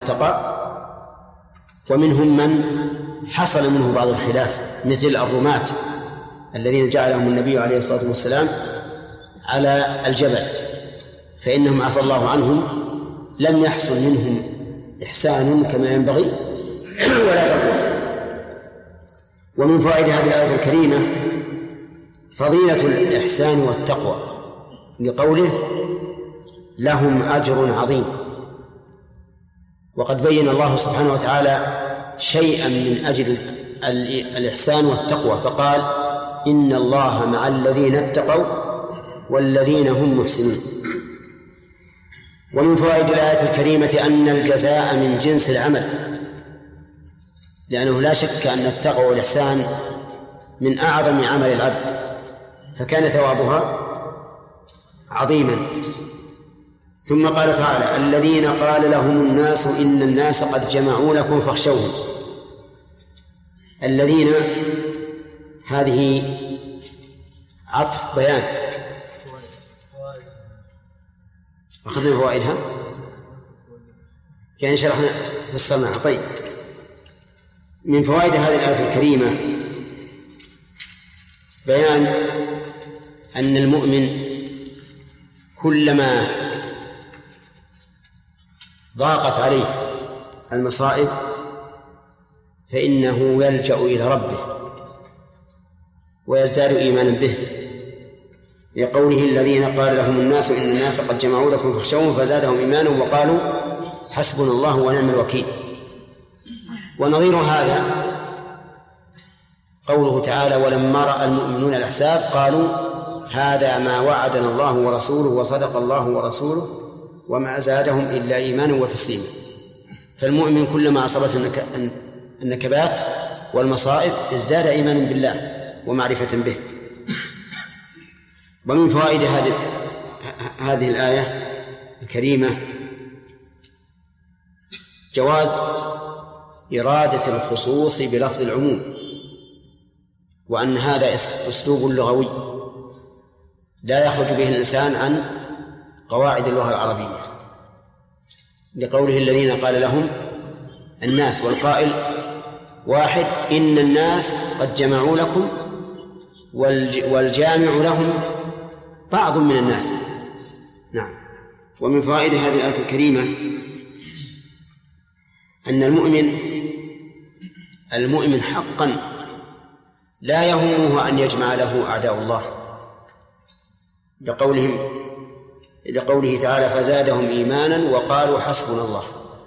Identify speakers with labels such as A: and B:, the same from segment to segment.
A: واتقى، ومنهم من حصل منه بعض الخلاف مثل الرماة الذين جعلهم النبي عليه الصلاة والسلام على الجبل، فإنهم عفى الله عنهم، لم يحصل منهم إحسان كما ينبغي ولا تقوى. ومن فوائد هذه الآية الكريمة فضيلة الإحسان والتقوى، لقوله لهم أجر عظيم. وقد بين الله سبحانه وتعالى شيئا من أجل الإحسان والتقوى، فقال إن الله مع الذين اتقوا والذين هم محسنون. ومن فوائد الآية الكريمة أن الجزاء من جنس العمل، لأنه لا شك أن التقوى والإحسان من أعظم عمل العبد، فكان ثوابها عظيما. ثم قال تعالى الذين قال لهم الناس إن الناس قد جمعوا لكم فاخشوهم. الذين هذه عطف بيان، أخذنا فوائدها يعني شرحنا فسرنا. طيب، من فوائد هذه الآية الكريمة بيان أن المؤمن كلما ضاقت عليه المصائب فإنه يلجأ إلى ربه ويزداد إيمانا به، لقوله الذين قال لهم الناس إن الناس قد جمعوا لكم فاخشوهم فزادهم إيمانا وقالوا حسبنا الله ونعم الوكيل. ونظير هذا قوله تعالى ولما رأى المؤمنون الأحزاب قالوا هذا ما وعدنا الله ورسوله وصدق الله ورسوله وما زادهم إلا إيمانا وتسليما. فالمؤمن كلما أصابته النكبات والمصائب ازداد إيمانا بالله ومعرفة به. ومن فوائد هذه الآية الكريمة جواز إرادة الخصوص بلفظ العموم، وأن هذا أسلوب لغوي لا يخرج به الإنسان عن قواعد اللغة العربية، لقوله الذين قال لهم الناس، والقائل واحد إن الناس قد جمعوا لكم، والجامع لهم بعض من الناس. نعم. ومن فوائد هذه الآية الكريمة أن المؤمن حقا لا يهمه أن يجمع له أعداء الله، لقوله تعالى فزادهم إيمانا وقالوا حسبنا الله.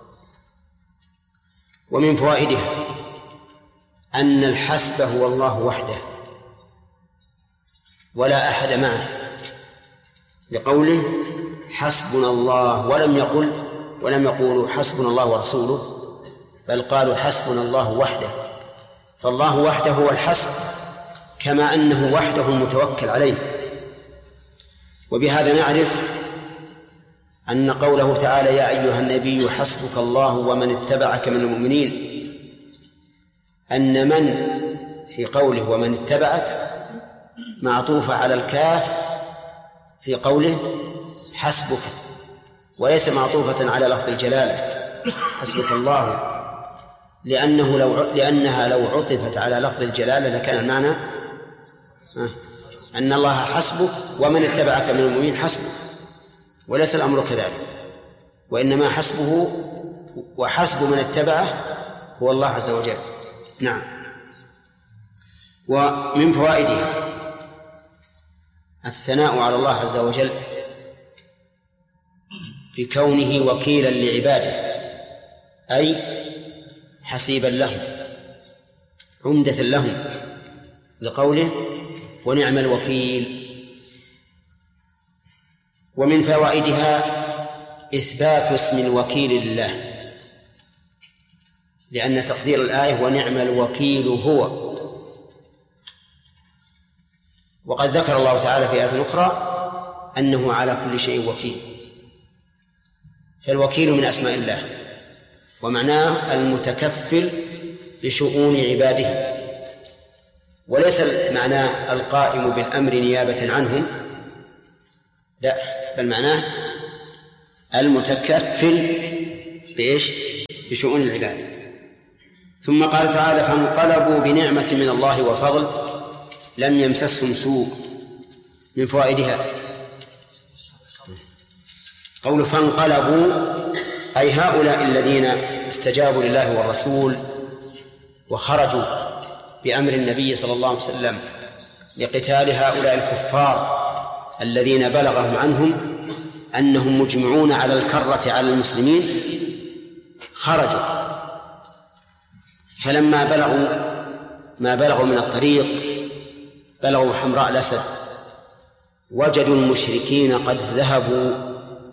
A: ومن فوائدها أن الحسب هو الله وحده ولا أحد معه، لقوله حسبنا الله، ولم يقولوا حسبنا الله ورسوله، بل قالوا حسبنا الله وحده. فالله وحده هو الحسب، كما أنه وحده المتوكل عليه. وبهذا نعرف أن قوله تعالى يا أيها النبي حسبك الله ومن اتبعك من المؤمنين، أن من في قوله ومن اتبعك معطوفة على الكاف في قوله حسبك، وليس معطوفة على لفظ الجلالة حسبك الله، لأنها لو عطفت على لفظ الجلالة لكان المعنى أن الله حسبك ومن اتبعك من المؤمنين حسبك، وليس الأمر كذلك، وإنما حسبه وحسب من اتبعه هو الله عز وجل. نعم. ومن فوائدها الثناء على الله عز وجل بكونه وكيلا لعباده، أي حسيبا لهم عمدة لهم، لقوله ونعم الوكيل. ومن فوائدها إثبات اسم الوكيل لله، لأن تقدير الآية ونعم الوكيل هو. وقد ذكر الله تعالى في آية أخرى أنه على كل شيء وكيل، فالوكيل من أسماء الله، ومعناه المتكفل بشؤون عباده، وليس معناه القائم بالأمر نيابة عنهم، لا، بل معناه المتكفل بإيش؟ بشؤون العباد. ثم قال تعالى فانقلبوا بنعمة من الله وفضل لم يمسسهم سوء. من فوائدها قول فانقلبوا أي هؤلاء الذين استجابوا لله والرسول وخرجوا بأمر النبي صلى الله عليه وسلم لقتال هؤلاء الكفار الذين بلغهم عنهم أنهم مجمعون على الكرة على المسلمين، خرجوا فلما بلغوا ما بلغوا من الطريق بلغوا حمراء الأسد وجدوا المشركين قد ذهبوا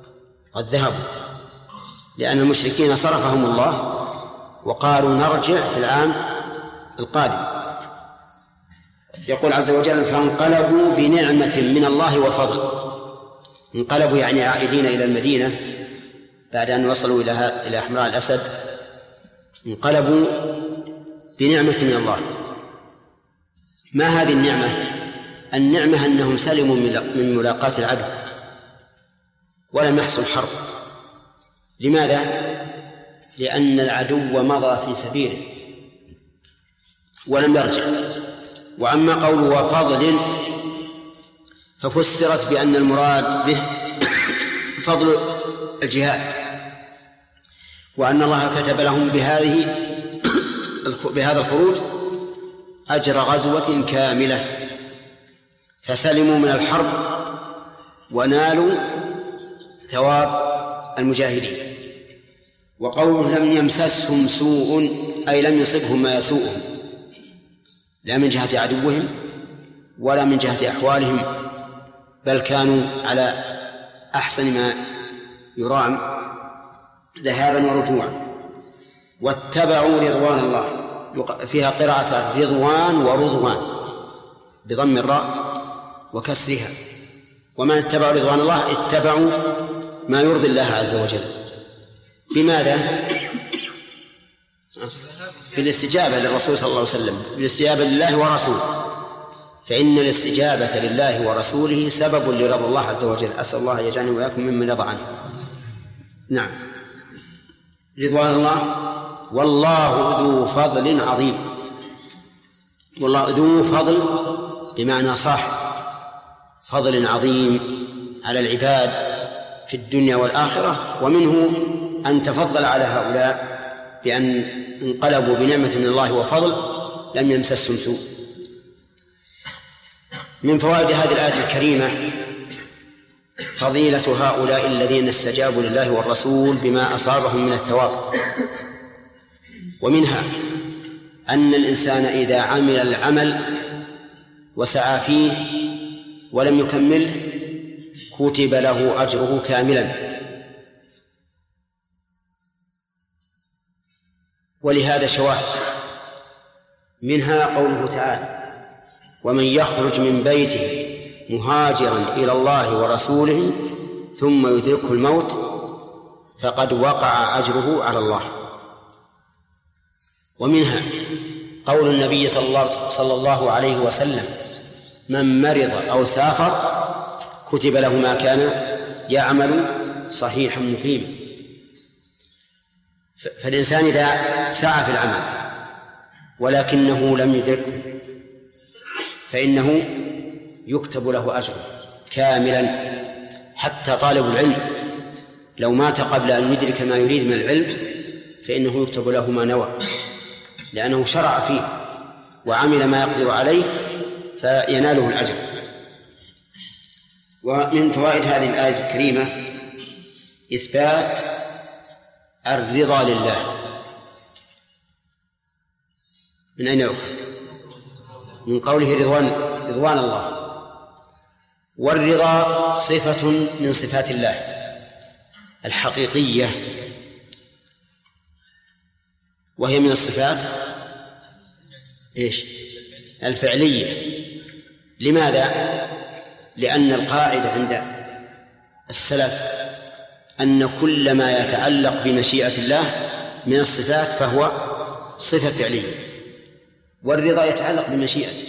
A: لأن المشركين صرفهم الله وقالوا نرجع في العام القادم. يقول عز وجل فانقلبوا بنعمة من الله وفضل. انقلبوا يعني عائدين إلى المدينة بعد أن وصلوا إلى حمراء الأسد، انقلبوا بنعمة من الله. ما هذه النعمة؟ النعمة أنهم سلموا من ملاقاة العدو ولم يحصل حرب. لماذا؟ لأن العدو مضى في سبيله ولم يرجع. وأما قوله وفضل ففسرت بأن المراد به فضل الجهاد، وأن الله كتب لهم بهذا الخروج أجر غزوة كاملة، فسلموا من الحرب ونالوا ثواب المجاهدين. وقوله لم يمسسهم سوء أي لم يصبهم ما يسوءهم، لا من جهة عدوهم ولا من جهة أحوالهم، بل كانوا على أحسن ما يرام ذهابا ورجوعا. واتبعوا رضوان الله، فيها قراءة رضوان ورضوان بضم الراء وكسرها. ومن اتبعوا رضوان الله اتبعوا ما يرضي الله عز وجل. بماذا؟ بالاستجابة للرسول صلى الله عليه وسلم، بالاستجابة لله ورسوله، فإن الاستجابة لله ورسوله سبب لرضا الله عز وجل. أسأل الله يجعلني وإياكم ممن رضى عنه. نعم، رضوان الله. والله ذو فضل عظيم. والله ذو فضل بمعنى صاحب فضل عظيم على العباد في الدنيا والآخرة، ومنه أن تفضل على هؤلاء بأن انقلبوا بنعمة من الله وفضل لم يمسسهم سوء. من فوائد هذه الآية الكريمة فضيلة هؤلاء الذين استجابوا لله والرسول بما أصابهم من الثواب. ومنها أن الإنسان إذا عمل العمل وسعى فيه ولم يكمله كتب له أجره كاملا. ولهذا شواهد، منها قوله تعالى ومن يخرج من بيته مهاجرا إلى الله ورسوله ثم يدركه الموت فقد وقع أجره على الله. ومنها قول النبي صلى الله عليه وسلم من مرض أو سافر كتب له ما كان يعمل صحيحا مقيما. فالإنسان إذا سعى في العمل ولكنه لم يدركه فإنه يكتب له أجر كاملا. حتى طالب العلم لو مات قبل أن يدرك ما يريد من العلم فإنه يكتب له ما نوى، لأنه شرع فيه وعمل ما يقدر عليه فيناله الأجر. ومن فوائد هذه الآية الكريمة إثبات الرضا لله. من أين يؤخذ؟ من قوله رضوان الله. والرضا صفة من صفات الله الحقيقية، وهي من الصفات الفعلية. لماذا؟ لأن القاعدة عند السلف أن كل ما يتعلق بمشيئة الله من الصفات فهو صفة فعلية، والرضا يتعلق بمشيئته.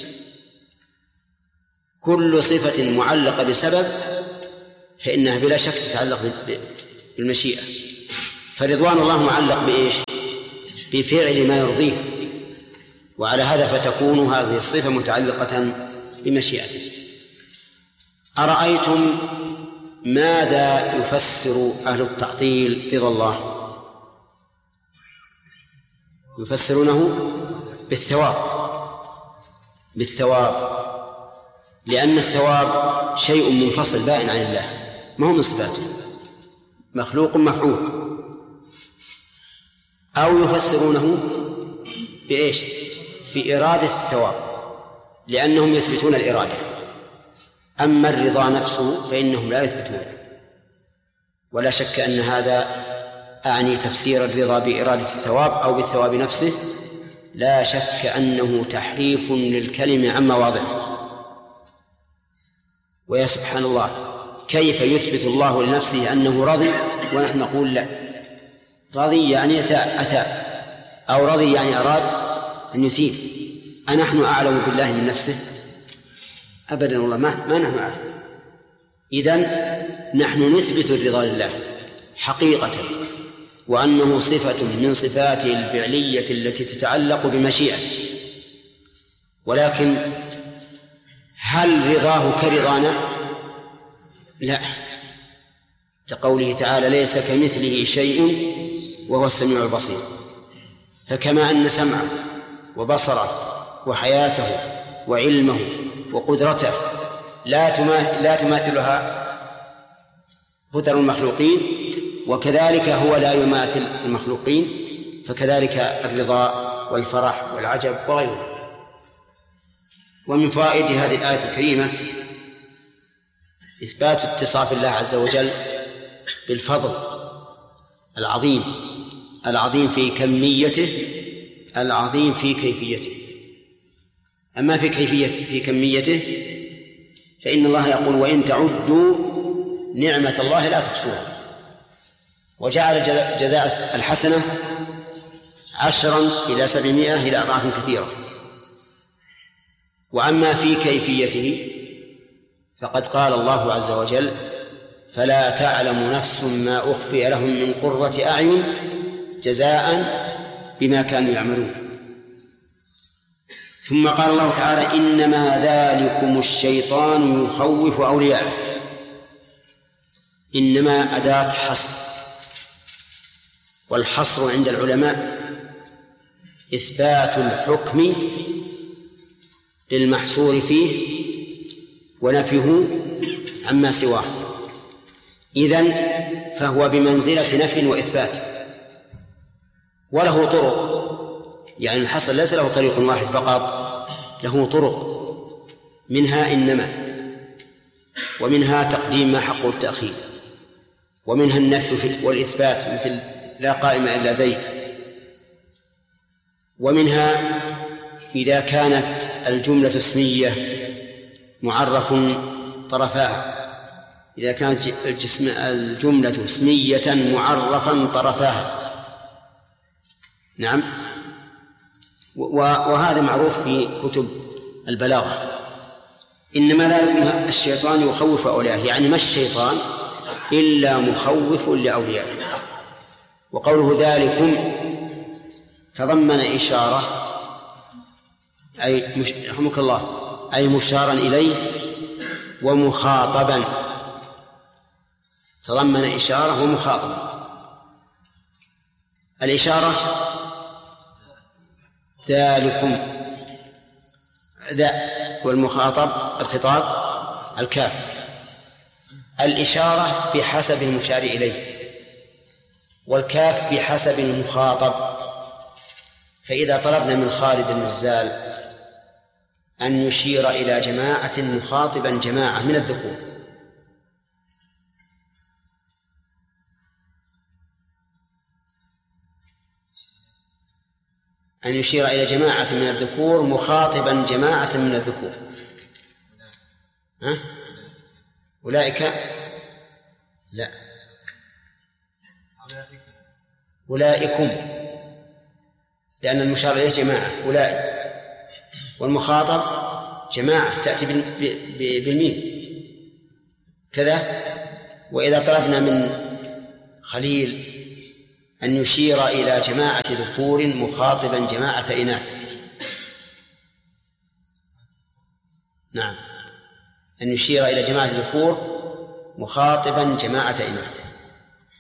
A: كل صفة معلقة بسبب فإنها بلا شك تتعلق بالمشيئة. فرضوان الله معلق بإيش؟ بفعل ما يرضيه، وعلى هذا فتكون هذه الصفة متعلقة بمشيئته. أرأيتم ماذا يفسر أهل التعطيل رضا الله؟ يفسرونه بالثواب، لأن الثواب شيء منفصل بائن عن الله، ما هو من صفاته، مخلوق مفعول. أو يفسرونه بإيش؟ بإرادة الثواب، لأنهم يثبتون الإرادة، أما الرضا نفسه فإنهم لا يثبتونه. ولا شك أن هذا أعني تفسير الرضا بإرادة الثواب أو بالثواب نفسه لا شك أنه تحريف للكلم عن مواضعه. ويا سبحان الله، كيف يثبت الله لنفسه أنه رضي ونحن نقول لا؟ رضي يعني أتى، أو رضي يعني أراد أن يثيب. أنحن أعلم بالله من نفسه؟ أبدا والله، ما نحن أعلم. إذن نحن نثبت الرضا لله حقيقة، وأنه صفة من صفاته الفعلية التي تتعلق بمشيئته، ولكن هل رضاه كرضانا؟ لا، لقوله تعالى ليس كمثله شيء وهو السميع البصير. فكما أن سمعه وبصره وحياته وعلمه وقدرته لا تماثلها قدر المخلوقين، وكذلك هو لا يماثل المخلوقين، فكذلك الرضا والفرح والعجب وغيره. ومن فوائد هذه الآية الكريمة إثبات اتصاف الله عز وجل بالفضل العظيم في كميته، العظيم في كيفيته. أما في كميته فإن الله يقول وإن تعدوا نعمة الله لا تحصوها، وجعل جزاء الحسنة 10 إلى 700 إلى أضعاف كثيرة. وأما في كيفيته فقد قال الله عز وجل فلا تعلم نفس ما أخفي لهم من قرة أعين جزاء بما كانوا يعملون. ثم قال الله تعالى إنما ذلكم الشيطان يخوف أولياءه. إنما أداة حصر، والحصر عند العلماء إثبات الحكم للمحصور فيه ونفيه عما سواه. إذن فهو بمنزلة نفي وإثبات، وله طرق، يعني الحصر ليس له طريق واحد فقط، له طرق، منها إنما، ومنها تقديم ما حقه التأخير، ومنها النفي والإثبات مثل لا قائم إلا زيد، ومنها إذا كانت الجملة اسمية معرف طرفاها، إذا كانت الجملة اسمية معرفا طرفاها. نعم، وهذا معروف في كتب البلاغة. إنما ذلكم الشيطان يخوف أولياءه، يعني ما الشيطان إلا مخوف لأوليائه. وقوله ذلكم تضمن إشارة، أي رحمك الله، أي مشارا إليه ومخاطبا، تضمن إشارة ومخاطبة. الإشارة ذلكم ذا، والمخاطب الخطاب الكاف. الإشارة بحسب المشار إليه، والكاف بحسب المخاطب. فإذا طلبنا من خالد النزال أن يشير إلى جماعة مخاطبا جماعة من الذكور، أن يشير إلى جماعة من الذكور مخاطبا جماعة من الذكور، أولئك لا، أولئكم، لأن المشار إليه جماعة أولئك، والمخاطب جماعة تأتي بالميم كذا. وإذا طلبنا من خليل أن يشير إلى جماعة ذكور مخاطبا جماعة إناث. نعم، أن يشير إلى جماعة ذكور مخاطبا جماعة إناث.